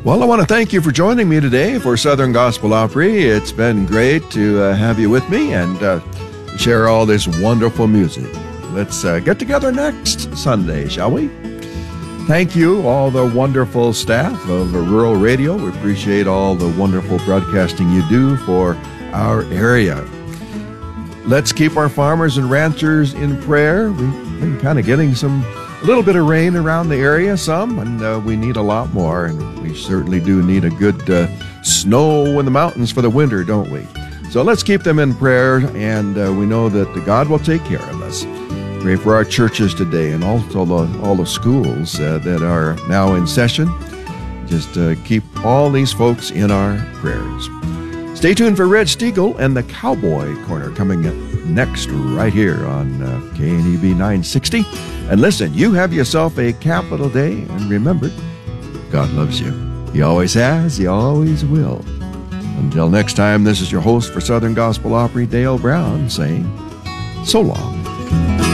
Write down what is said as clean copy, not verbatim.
Well, I want to thank you for joining me today for Southern Gospel Opry. It's been great to have you with me and share all this wonderful music. Let's get together next Sunday, shall we? Thank you, all the wonderful staff of Rural Radio. We appreciate all the wonderful broadcasting you do for our area. Let's keep our farmers and ranchers in prayer. We've been kind of getting a little bit of rain around the area, and we need a lot more. And we certainly do need a good snow in the mountains for the winter, don't we? So let's keep them in prayer, and we know that God will take care of us. Pray for our churches today and also all the schools that are now in session. Just keep all these folks in our prayers. Stay tuned for Red Stiegel and the Cowboy Corner coming up next right here on KNEB 960. And listen, you have yourself a capital day, and remember, God loves you. He always has, He always will. Until next time, this is your host for Southern Gospel Opry, Dale Brown, saying so long.